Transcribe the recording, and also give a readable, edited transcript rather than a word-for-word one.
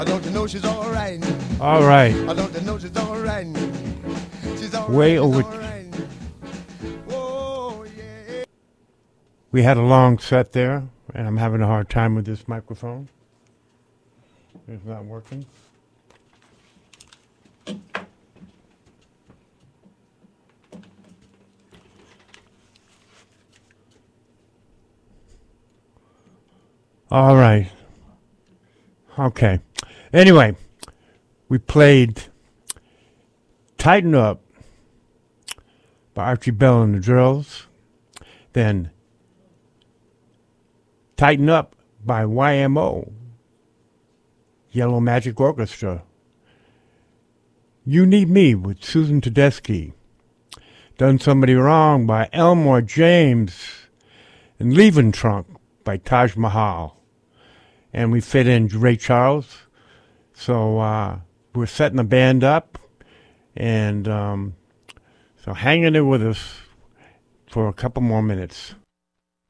Don't you know she's all right? All right. Don't you know she's all right? She's all Way right, over. all right. Oh, yeah. We had a long set there, and I'm having a hard time with this microphone. It's not working. All right. Okay. Anyway, we played Tighten Up by Archie Bell and the Drills. Then Tighten Up by YMO, Yellow Magic Orchestra. You Need Me with Susan Tedeschi. Done Somebody Wrong by Elmore James. And Leaving Trunk by Taj Mahal. And we fit in Ray Charles. So we're setting the band up. And so hang in there with us for a couple more minutes.